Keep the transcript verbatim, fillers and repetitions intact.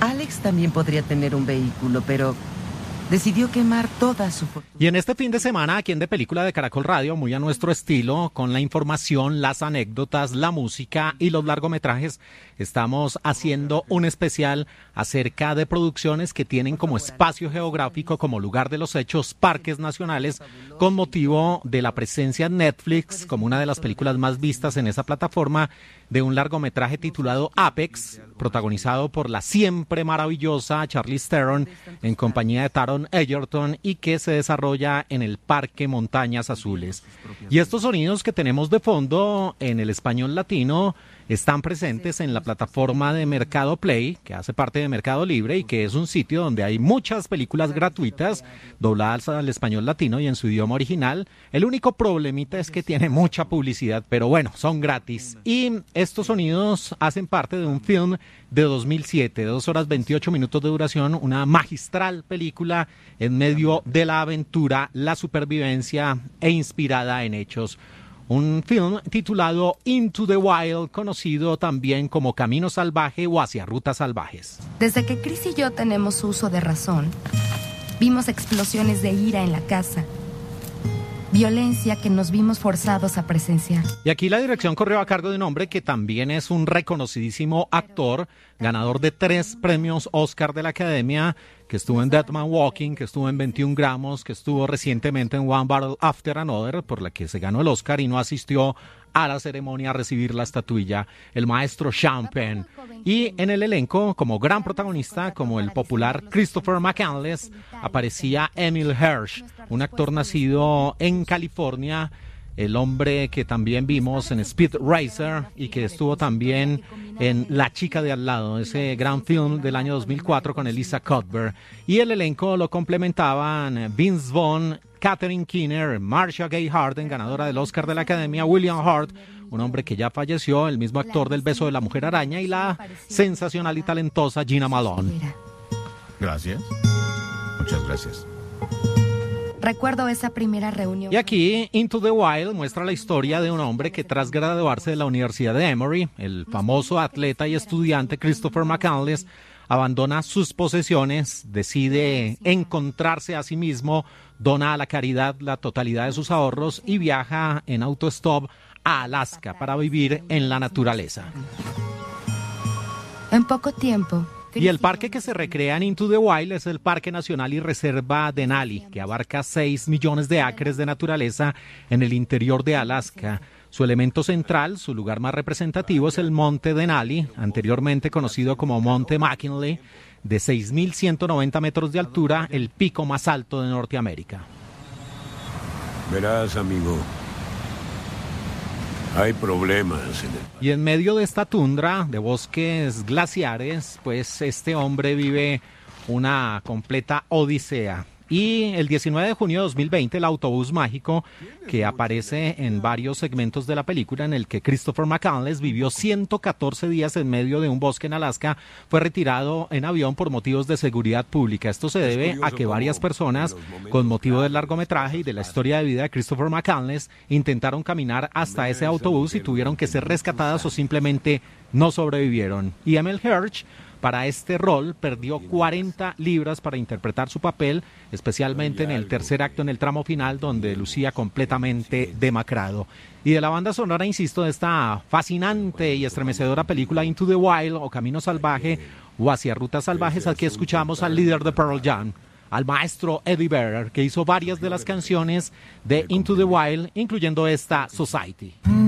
Alex también podría tener un vehículo, pero decidió quemar toda su fortuna. Y en este fin de semana, aquí en De Película de Caracol Radio, muy a nuestro estilo, con la información, las anécdotas, la música y los largometrajes, estamos haciendo un especial acerca de producciones que tienen como espacio geográfico, como lugar de los hechos, parques nacionales, con motivo de la presencia en Netflix, como una de las películas más vistas en esa plataforma, de un largometraje titulado Apex, protagonizado por la siempre maravillosa Charlize Theron, en compañía de Taron Egerton, y que se desarrolla en el Parque Montañas Azules. Y estos sonidos que tenemos de fondo en el español latino están presentes en la plataforma de Mercado Play, que hace parte de Mercado Libre y que es un sitio donde hay muchas películas gratuitas dobladas al español latino y en su idioma original. El único problemita es que tiene mucha publicidad, pero bueno, son gratis. Y estos sonidos hacen parte de un film de dos mil siete, de dos horas veintiocho minutos de duración, una magistral película en medio de la aventura, la supervivencia e inspirada en hechos. Un film titulado Into the Wild, conocido también como Camino Salvaje o Hacia Rutas Salvajes. Desde que Chris y yo tenemos uso de razón, vimos explosiones de ira en la casa, violencia que nos vimos forzados a presenciar. Y aquí la dirección corrió a cargo de un hombre que también es un reconocidísimo actor, ganador de tres premios Oscar de la Academia, que estuvo en Dead Man Walking, que estuvo en veintiún gramos, que estuvo recientemente en One Battle After Another, por la que se ganó el Oscar y no asistió a la ceremonia a recibir la estatuilla, el maestro Sean Penn. Y en el elenco, como gran protagonista, como el popular Christopher McCandless, aparecía Emil Hirsch, un actor nacido en California, el hombre que también vimos en Speed Racer y que estuvo también en La chica de al lado, ese gran film del año dos mil cuatro con Elisa Cuthbert. Y el elenco lo complementaban Vince Vaughn, Catherine Keener, Marcia Gay Harden, ganadora del Oscar de la Academia, William Hurt, un hombre que ya falleció, el mismo actor del Beso de la Mujer Araña, y la sensacional y talentosa Gina Malone. Gracias. Muchas gracias. Recuerdo esa primera reunión. Y aquí, Into the Wild muestra la historia de un hombre que tras graduarse de la Universidad de Emory, el famoso atleta y estudiante Christopher McCandless, abandona sus posesiones, decide encontrarse a sí mismo, dona a la caridad la totalidad de sus ahorros y viaja en autostop a Alaska para vivir en la naturaleza. En poco tiempo. Y el parque que se recrea en Into the Wild es el Parque Nacional y Reserva Denali, que abarca seis millones de acres de naturaleza en el interior de Alaska. Su elemento central, su lugar más representativo, es el Monte Denali, anteriormente conocido como Monte McKinley, de seis mil ciento noventa metros de altura, el pico más alto de Norteamérica. Verás, amigo, hay problemas en el... Y en medio de esta tundra de bosques glaciares, pues este hombre vive una completa odisea. Y el diecinueve de junio de dos mil veinte, el autobús mágico, que aparece en varios segmentos de la película, en el que Christopher McCandless vivió ciento catorce días en medio de un bosque en Alaska, fue retirado en avión por motivos de seguridad pública. Esto se debe a que varias personas, con motivo del largometraje y de la historia de vida de Christopher McCandless, intentaron caminar hasta ese autobús y tuvieron que ser rescatadas o simplemente no sobrevivieron. Y Emil Hirsch, para este rol, perdió cuarenta libras para interpretar su papel, especialmente en el tercer acto, en el tramo final, donde lucía completamente demacrado. Y de la banda sonora, insisto, de esta fascinante y estremecedora película Into the Wild, o Camino Salvaje, o Hacia Rutas Salvajes, aquí escuchamos al líder de Pearl Jam, al maestro Eddie Vedder, que hizo varias de las canciones de Into the Wild, incluyendo esta, Society.